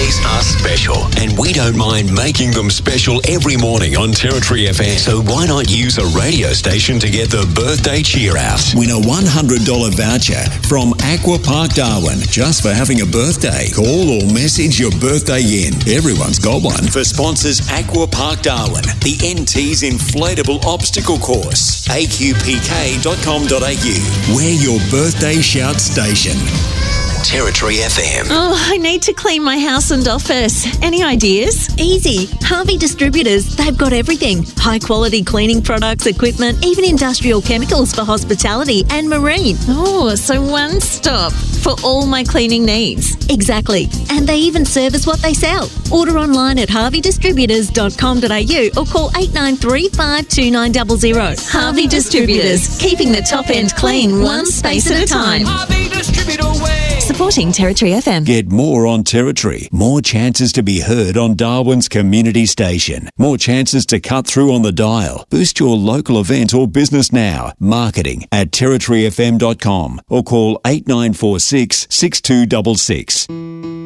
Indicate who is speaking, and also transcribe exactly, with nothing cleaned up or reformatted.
Speaker 1: Birthdays are special, and we don't mind making them special every morning on Territory F M. So why not use a radio station to get the birthday cheer out?
Speaker 2: Win a one hundred dollars voucher from Aqua Park Darwin just for having a birthday. Call or message your birthday in. Everyone's got one. For sponsors Aqua Park Darwin, the N T's inflatable obstacle course. A Q P K dot com dot A U. We're your birthday shout station.
Speaker 1: Territory F M.
Speaker 3: Oh, I need to clean my house and office. Any ideas?
Speaker 4: Easy. Harvey Distributors. They've got everything. High quality cleaning products, equipment, even industrial chemicals for hospitality and marine.
Speaker 3: Oh, so one stop for all my cleaning needs.
Speaker 4: Exactly. And they even service what they sell. Order online at harvey distributors dot com dot A U or call eight nine three five two nine zero zero.
Speaker 3: Harvey Distributors. Keeping the top end clean one space at a time.
Speaker 5: Harvey Distributor way.
Speaker 3: Supporting Territory F M.
Speaker 2: Get more on Territory. More chances to be heard on Darwin's community station. More chances to cut through on the dial. Boost your local event or business now. Marketing at territory f m dot com or call eight nine four six, six two six six.